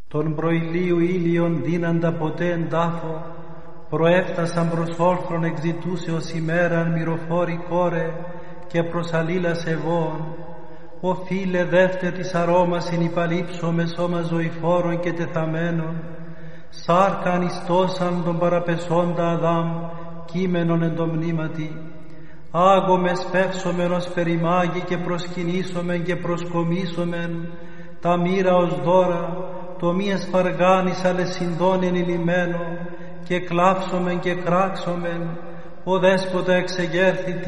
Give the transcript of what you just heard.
Τον προηλίου ήλιον δίναντα ποτέ εν τάφο, προέφτασαν προς όρθρον εξητούσεως ημέραν μυροφόρη κόρε και προς αλλήλας ευών. Ο φίλε δεύτε της αρώμας ενυπαλήψω με σώμα ζωηφόρων και τεθαμένων, σάρκα ανιστώσαν τον παραπεσόντα Αδάμ, κείμενον εν το μνήματι. Άγομε σπεύσομεν ως περιμάγει και προσκυνήσομεν και προσκομίσομεν τα μοίρα ως δώρα, το μη εσφαργάνης ale συντών ενηλυμένο, και κλάψομεν και κράξομεν, ο δέσποτα εξεγέρθη